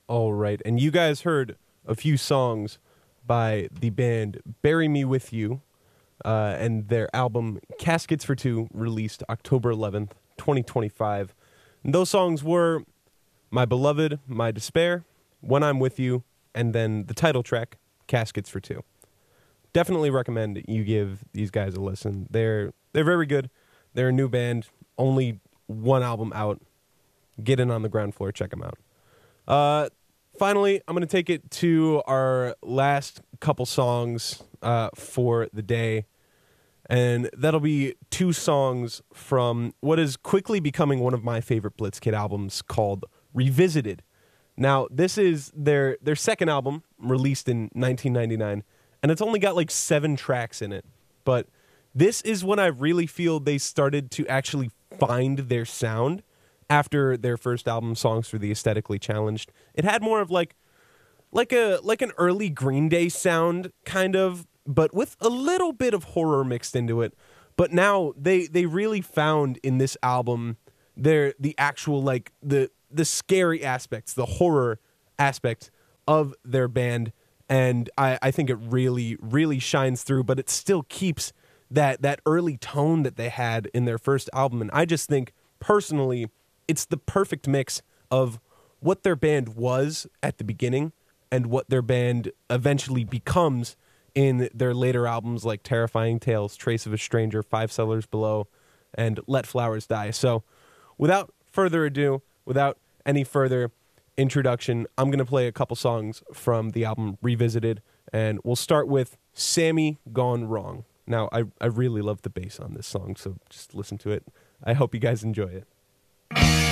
All right, and you guys heard a few songs by the band Bury Me With You, and their album Caskets for Two, released October 11th, 2025. And those songs were My Beloved, My Despair, When I'm With You, and then the title track, Caskets for Two. Definitely recommend you give these guys a listen. They're very good. They're a new band, only one album out. Get in on the ground floor, check them out. Finally, I'm going to take it to our last couple songs for the day. And that'll be two songs from what is quickly becoming one of my favorite Blitzkid albums called Revisited. Now, this is their second album, released in 1999, and it's only got like 7 tracks in it. But this is when I really feel they started to actually find their sound after their first album, Songs for the Aesthetically Challenged. It had more of like an early Green Day sound, kind of, but with a little bit of horror mixed into it. But now they really found in this album the actual like the scary aspects, the horror aspect of their band, and I think it really, really shines through, but it still keeps that early tone that they had in their first album. And I just think, personally, it's the perfect mix of what their band was at the beginning and what their band eventually becomes in their later albums like Terrifying Tales, Trace of a Stranger, Five Cellars Below, and Let Flowers Die. So without further ado, without any further introduction, I'm going to play a couple songs from the album Revisited, and we'll start with Sammy Gone Wrong. Now, I really love the bass on this song, so just listen to it. I hope you guys enjoy it.